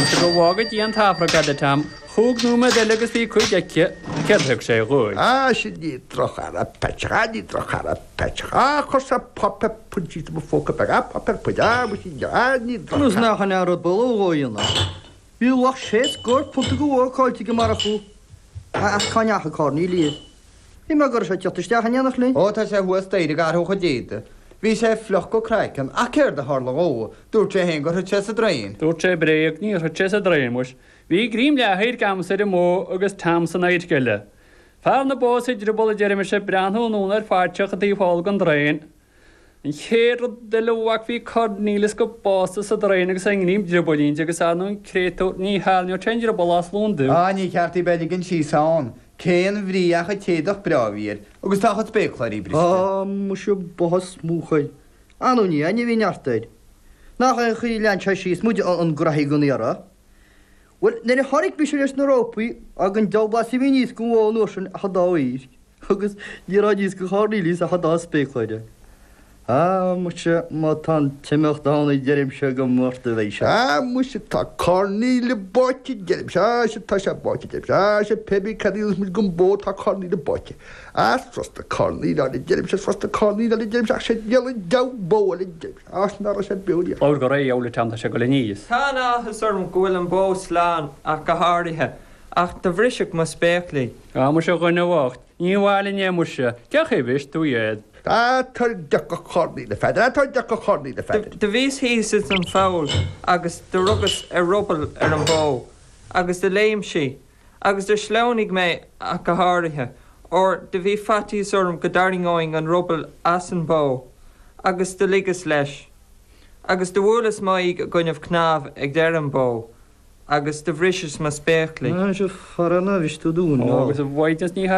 go bhágad íon táfracha de tam, chuúg núma de legus bhí chuig ceadthach sé gúil. Sin ní trochar a pecha, ní trochar a pecha, chus a popper punchí mo fóca bega, popper puidá, mu sin ní Nus nach an arad bolóíonna. Bhí lech sé scór punta go bhááilte go mar a chu. A cáneacha cánaí líad. Bhí me gur sé teottaisteach an anach linn? Ó tá sé thuas éidir gar thucha déide. Bhí sé floch go craican a céir de hála ó, dúirt sé hen gur chu a drain. Dúirt sé bréag ní chu a dréimus. Bhí grím le héir gamsa de mó agus tam san éid geile. Fáil na bós idir bola Jeremy sé breanúnar fáteach a dtíháil gan dréin. An chéad de lehaach bhí cordnílas go básta sa dréin agus an gníim dibolín agus anú créú ní háilneú teidir a bolás lúndú. Ní ceartí beligin sí sáin. Céan bhríach a téadach bravíir, agus táchad spéclaí brí. Mu se bohas smúchaid. Anú ní aine bhí neartaid. Nach an chuí lean se síos muide an graí goníara. Well, na tháinig bí leis na Rópaí ag an dobá sa bhí níos go bháil sin a chadáíos, agus nírá níos go cháirlís a chadá spéclaide. Mu se má tá timeocht dána deirm se go mórta bhééis se. Mu se tá carní le báte deirm se tá se báte deirm se pebi cadílas mu gom bó tá carní le báte. Frosta carní le deirm se frosta carní le deirm se sé deala dabó le deirm se ná sé beúí. Áir go ré eola tamta se go le níos. Tá áthas orm gohfuil an bó sláán ach go háirithe ach do bhriseach má spéclaí. Mu se go nehhacht, ní bhála nému se, ceach é bhís tú iad. Tá deach choní le feidir, tá deach choní le feidir. De bhís híos an fáil agus de rugus ar rubbal ar an bó, agus de léim si, agus de sleánig mé a go háirithe, ó de bhí fatíos orm go daringóing an rubbal as an bó, agus de ligas leis, agus de bhlas maig a gunneamh cnáb ag deir an bó, agus de bhrises má spéclaí. Se farna bhís tú dún. Agus a bhaidnas ní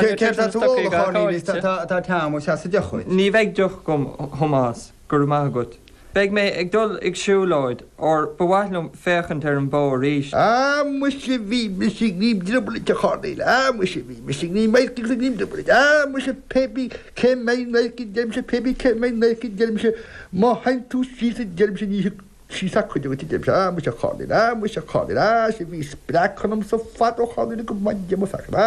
tá tam se sa dechuid. Ní bheith deoch gom thomás gur mágat. Beg mé ag dul ag siúláid ó bhhaithlumm féchant ar an bó ríis. Mu sé bhí mis ní dribble te chádaile, mu sé bhí mis ní méid ní dribble. Mu sé pebi ce mé méci deim se pebi ce mé méci deim se má hain tú sí deim se ní sí chuide deim se mu se chádaile, mu se chádaile sé bhí spre chunam sa fat ó chádaile go maid de fe.